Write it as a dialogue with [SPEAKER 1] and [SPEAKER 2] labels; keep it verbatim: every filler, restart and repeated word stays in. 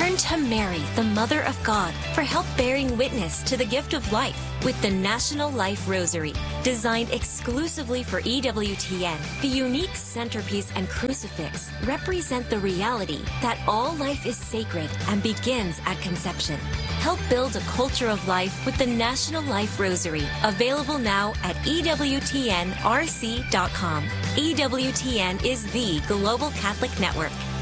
[SPEAKER 1] Turn to Mary, the Mother of God, for help bearing witness to the gift of life with the National Life Rosary. Designed exclusively for E W T N, the unique centerpiece and crucifix represent the reality that all life is sacred and begins at conception. Help build a culture of life with the National Life Rosary, available now at E W T N R C dot com. E W T N is the global Catholic network.